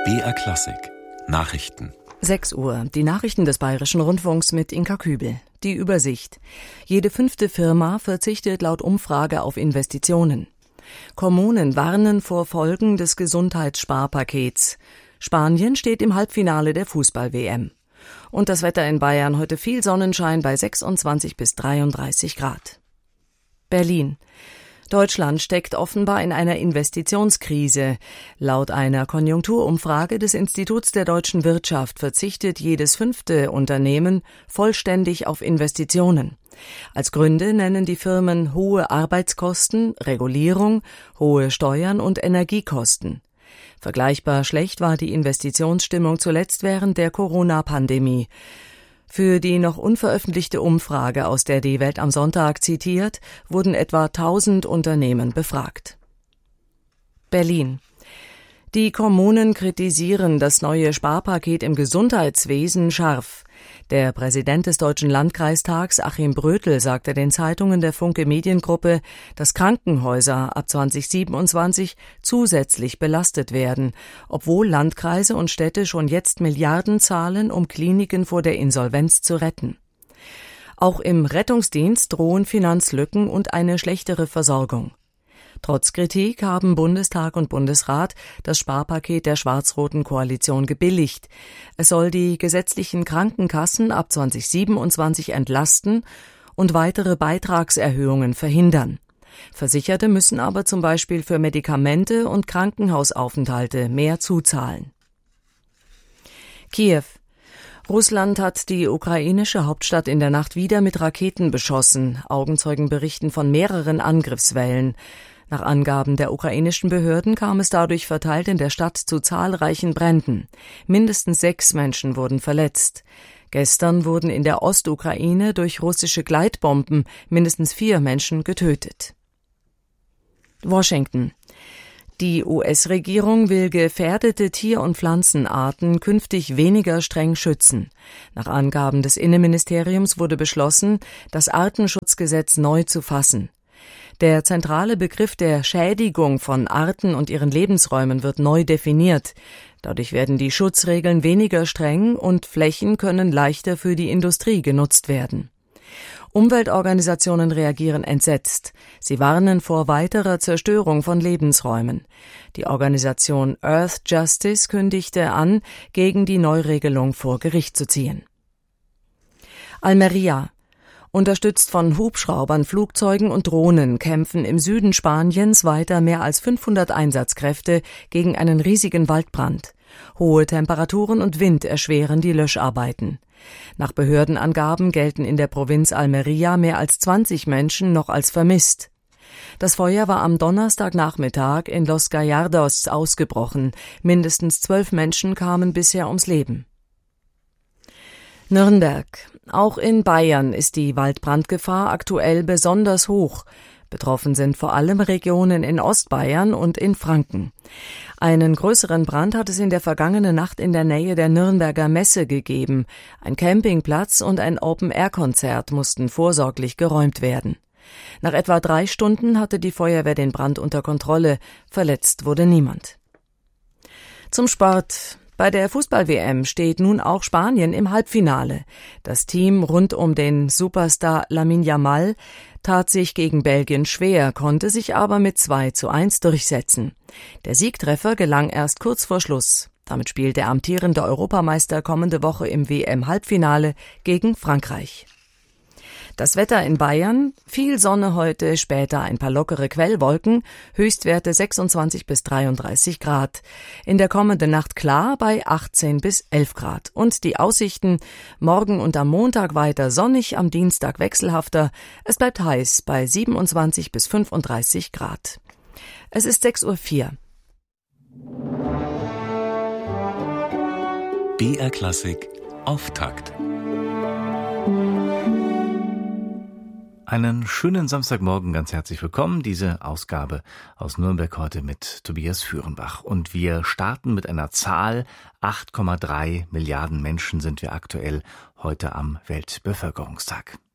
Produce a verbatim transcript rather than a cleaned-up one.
B R Klassik Nachrichten. sechs Uhr. Die Nachrichten des Bayerischen Rundfunks mit Inka Kübel. Die Übersicht. Jede fünfte Firma verzichtet laut Umfrage auf Investitionen. Kommunen warnen vor Folgen des Gesundheitssparpakets. Spanien steht im Halbfinale der Fußball-W M. Und das Wetter in Bayern: heute viel Sonnenschein bei sechsundzwanzig bis dreiunddreißig Grad. Berlin. Deutschland steckt offenbar in einer Investitionskrise. Laut einer Konjunkturumfrage des Instituts der deutschen Wirtschaft verzichtet jedes fünfte Unternehmen vollständig auf Investitionen. Als Gründe nennen die Firmen hohe Arbeitskosten, Regulierung, hohe Steuern und Energiekosten. Vergleichbar schlecht war die Investitionsstimmung zuletzt während der Corona-Pandemie. Für die noch unveröffentlichte Umfrage, aus der die Welt am Sonntag zitiert, wurden etwa tausend Unternehmen befragt. Berlin. Die Kommunen kritisieren das neue Sparpaket im Gesundheitswesen scharf. Der Präsident des Deutschen Landkreistags, Achim Brötl, sagte den Zeitungen der Funke Mediengruppe, dass Krankenhäuser ab zweitausendsiebenundzwanzig zusätzlich belastet werden, obwohl Landkreise und Städte schon jetzt Milliarden zahlen, um Kliniken vor der Insolvenz zu retten. Auch im Rettungsdienst drohen Finanzlücken und eine schlechtere Versorgung. Trotz Kritik haben Bundestag und Bundesrat das Sparpaket der schwarz-roten Koalition gebilligt. Es soll die gesetzlichen Krankenkassen ab zweitausendsiebenundzwanzig entlasten und weitere Beitragserhöhungen verhindern. Versicherte müssen aber zum Beispiel für Medikamente und Krankenhausaufenthalte mehr zuzahlen. Kiew. Russland hat die ukrainische Hauptstadt in der Nacht wieder mit Raketen beschossen. Augenzeugen berichten von mehreren Angriffswellen. Nach Angaben der ukrainischen Behörden kam es dadurch verteilt in der Stadt zu zahlreichen Bränden. Mindestens sechs Menschen wurden verletzt. Gestern wurden in der Ostukraine durch russische Gleitbomben mindestens vier Menschen getötet. Washington. Die U S-Regierung will gefährdete Tier- und Pflanzenarten künftig weniger streng schützen. Nach Angaben des Innenministeriums wurde beschlossen, das Artenschutzgesetz neu zu fassen. Der zentrale Begriff der Schädigung von Arten und ihren Lebensräumen wird neu definiert. Dadurch werden die Schutzregeln weniger streng und Flächen können leichter für die Industrie genutzt werden. Umweltorganisationen reagieren entsetzt. Sie warnen vor weiterer Zerstörung von Lebensräumen. Die Organisation Earth Justice kündigte an, gegen die Neuregelung vor Gericht zu ziehen. Almería. Unterstützt von Hubschraubern, Flugzeugen und Drohnen kämpfen im Süden Spaniens weiter mehr als fünfhundert Einsatzkräfte gegen einen riesigen Waldbrand. Hohe Temperaturen und Wind erschweren die Löscharbeiten. Nach Behördenangaben gelten in der Provinz Almería mehr als zwanzig Menschen noch als vermisst. Das Feuer war am Donnerstagnachmittag in Los Gallardos ausgebrochen. Mindestens zwölf Menschen kamen bisher ums Leben. Nürnberg. Auch in Bayern ist die Waldbrandgefahr aktuell besonders hoch. Betroffen sind vor allem Regionen in Ostbayern und in Franken. Einen größeren Brand hat es in der vergangenen Nacht in der Nähe der Nürnberger Messe gegeben. Ein Campingplatz und ein Open-Air-Konzert mussten vorsorglich geräumt werden. Nach etwa drei Stunden hatte die Feuerwehr den Brand unter Kontrolle. Verletzt wurde niemand. Zum Sport. Bei der Fußball-W M steht nun auch Spanien im Halbfinale. Das Team rund um den Superstar Lamine Yamal tat sich gegen Belgien schwer, konnte sich aber mit zwei zu eins durchsetzen. Der Siegtreffer gelang erst kurz vor Schluss. Damit spielt der amtierende Europameister kommende Woche im W M-Halbfinale gegen Frankreich. Das Wetter in Bayern: viel Sonne heute, später ein paar lockere Quellwolken, Höchstwerte sechsundzwanzig bis dreiunddreißig Grad. In der kommenden Nacht klar bei achtzehn bis elf Grad. Und die Aussichten: morgen und am Montag weiter sonnig, am Dienstag wechselhafter. Es bleibt heiß bei siebenundzwanzig bis fünfunddreißig Grad. Es ist sechs Uhr vier. B R Klassik Auftakt. Einen schönen Samstagmorgen, ganz herzlich willkommen. Diese Ausgabe aus Nürnberg heute mit Tobias Führenbach. Und wir starten mit einer Zahl. acht Komma drei Milliarden Menschen sind wir aktuell heute am Weltbevölkerungstag.